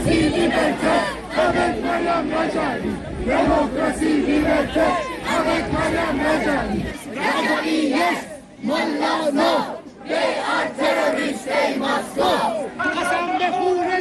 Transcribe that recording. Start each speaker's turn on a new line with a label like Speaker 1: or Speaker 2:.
Speaker 1: liberté, avec Madame Rajali. Démocratie, liberté, avec Madame Rajali. Rajali, yes, Mullah, no.